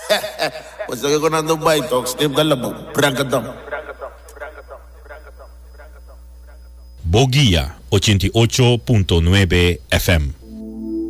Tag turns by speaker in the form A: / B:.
A: Pues sigue con Ando Baito, Steve Galabo, Brancadam.
B: Boguía 88.9 FM.